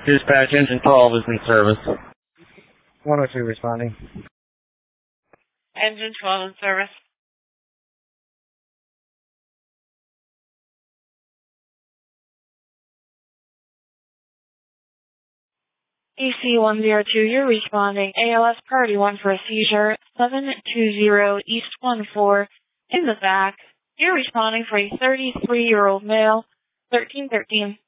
Dispatch, engine 12 is in service. 102 responding. Engine 12 in service. EC102, you're responding. ALS Party 1 for a seizure. 720 East 14 in the back. You're responding for a 33-year-old male. 1313.